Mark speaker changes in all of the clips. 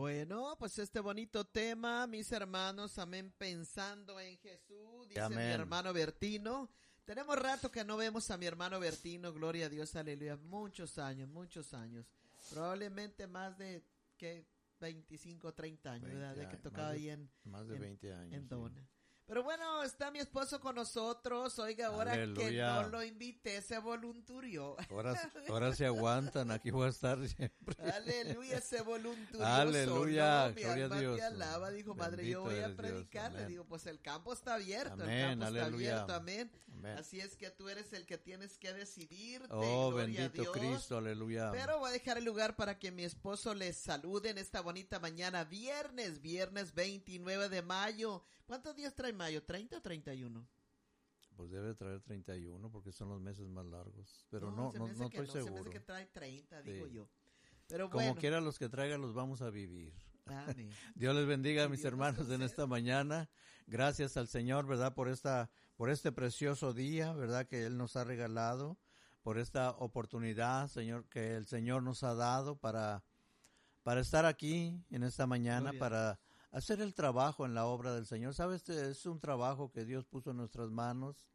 Speaker 1: Bueno, pues este bonito tema, mis hermanos, amén, pensando en Jesús, dice
Speaker 2: Amén.
Speaker 1: mi hermano Bertino. Tenemos rato que no vemos a mi hermano Bertino, gloria a Dios, aleluya, muchos años. Probablemente más de, 25, 30 años, ¿verdad? De que tocaba ahí
Speaker 2: más de 20 años.
Speaker 1: En Dona. Pero bueno, está mi esposo con nosotros. Oiga, ahora
Speaker 2: Aleluya.
Speaker 1: que no lo invité, se volunturió.
Speaker 2: Ahora se aguantan, aquí voy a estar siempre.
Speaker 1: Aleluya, se volunturió.
Speaker 2: Aleluya,
Speaker 1: solo. Mi
Speaker 2: gloria
Speaker 1: alma
Speaker 2: a Dios.
Speaker 1: te alaba, dijo, madre,
Speaker 2: Bendito
Speaker 1: yo voy a
Speaker 2: eres
Speaker 1: predicar.
Speaker 2: Dios.
Speaker 1: Le digo, pues el campo está abierto,
Speaker 2: Amén,
Speaker 1: el campo está
Speaker 2: aleluya.
Speaker 1: abierto, amén.
Speaker 2: Amén.
Speaker 1: Así es que tú eres el que tienes que decidirte,
Speaker 2: Oh,
Speaker 1: gloria a
Speaker 2: bendito
Speaker 1: Dios.
Speaker 2: Cristo, aleluya.
Speaker 1: Pero voy a dejar el lugar para que mi esposo les salude en esta bonita mañana, viernes 29 de mayo. ¿Cuántos días trae mayo? ¿30 o 31?
Speaker 2: Pues debe traer 31 porque son los meses más largos. Pero no
Speaker 1: se me hace que
Speaker 2: estoy seguro.
Speaker 1: Se me hace que trae 30, digo
Speaker 2: Sí.
Speaker 1: yo. Pero
Speaker 2: Como
Speaker 1: bueno.
Speaker 2: quiera los que traigan los vamos a vivir.
Speaker 1: Amén.
Speaker 2: Dios les bendiga, mis
Speaker 1: Dios
Speaker 2: hermanos,
Speaker 1: nos
Speaker 2: en esta mañana. Gracias al Señor, ¿verdad? Por este precioso día, ¿verdad? Que Él nos ha regalado, por esta oportunidad, Señor, que el Señor nos ha dado para estar aquí en esta mañana,
Speaker 1: Gloria.
Speaker 2: para hacer el trabajo en la obra del Señor. ¿Sabes? Este es un trabajo que Dios puso en nuestras manos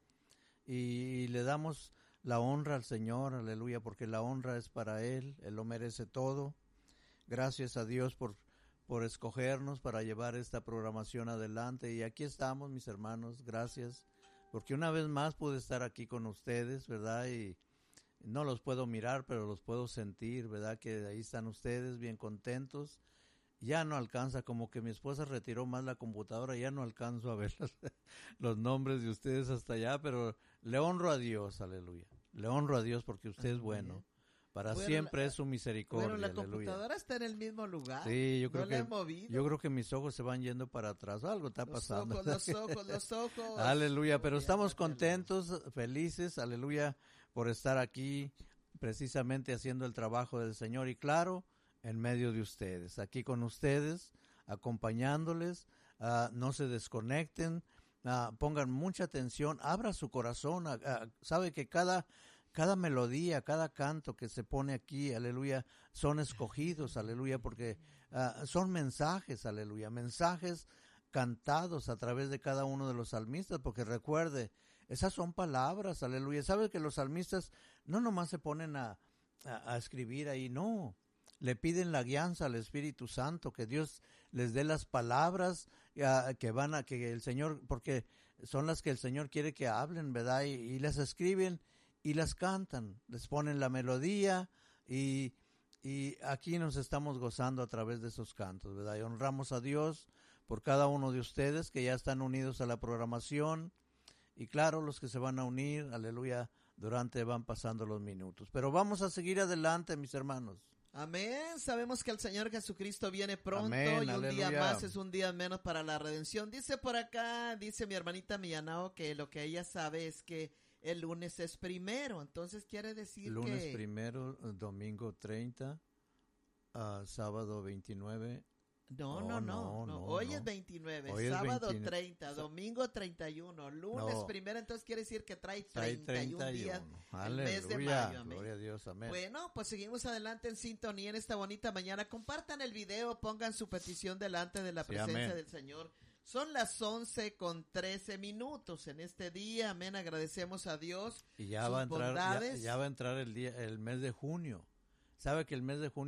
Speaker 2: y le damos la honra al Señor, aleluya, porque la honra es para Él lo merece todo. Gracias a Dios por escogernos para llevar esta programación adelante. Y aquí estamos, mis hermanos, gracias, porque una vez más pude estar aquí con ustedes, ¿verdad? Y no los puedo mirar, pero los puedo sentir, ¿verdad? Que ahí están ustedes bien contentos. Ya no alcanza, como que mi esposa retiró más la computadora, ya no alcanzo a ver los nombres de ustedes hasta allá, pero le honro a Dios, aleluya. Le honro a Dios porque usted es bueno. Para siempre es su misericordia.
Speaker 1: Bueno, la
Speaker 2: aleluya.
Speaker 1: computadora está en el mismo lugar.
Speaker 2: Sí, yo creo
Speaker 1: no la he movido.
Speaker 2: yo creo que mis ojos se van yendo para atrás. Algo está pasando.
Speaker 1: Los ojos.
Speaker 2: Aleluya, pero estamos contentos, felices, aleluya, por estar aquí precisamente haciendo el trabajo del Señor y claro, en medio de ustedes, aquí con ustedes, acompañándoles, no se desconecten, pongan mucha atención, abra su corazón, sabe que cada melodía, cada canto que se pone aquí, aleluya, son escogidos, aleluya, porque son mensajes, aleluya, mensajes cantados a través de cada uno de los salmistas, porque recuerde, esas son palabras, aleluya. ¿Sabe que los salmistas no nomás se ponen a escribir ahí? No, le piden la guianza al Espíritu Santo, que Dios les dé las palabras que el Señor, porque son las que el Señor quiere que hablen, ¿verdad? Y las escriben y las cantan, les ponen la melodía y aquí nos estamos gozando a través de esos cantos, ¿verdad? Y honramos a Dios por cada uno de ustedes que ya están unidos a la programación y claro, los que se van a unir, aleluya, van pasando los minutos. Pero vamos a seguir adelante, mis hermanos.
Speaker 1: Amén. Sabemos que el Señor Jesucristo viene pronto.
Speaker 2: Amén,
Speaker 1: y un
Speaker 2: aleluya.
Speaker 1: día más es un día menos para la redención. Dice por acá, dice mi hermanita Millanao, que lo que ella sabe es que el lunes es primero. Entonces quiere decir
Speaker 2: lunes primero, domingo 30, sábado 29.
Speaker 1: No. Hoy es 29,
Speaker 2: Hoy es
Speaker 1: sábado
Speaker 2: 29.
Speaker 1: 30, domingo 31, lunes primero, entonces quiere decir que trae 31 días el mes de mayo. Amén.
Speaker 2: Gloria a Dios, amén.
Speaker 1: Bueno, pues seguimos adelante en sintonía en esta bonita mañana. Compartan el video, pongan su petición delante de la presencia del Señor. Son las 11:13 en este día. Amén, agradecemos a Dios
Speaker 2: Y ya
Speaker 1: sus
Speaker 2: va a entrar,
Speaker 1: bondades.
Speaker 2: ya va a entrar el mes de junio. ¿Sabe que el mes de junio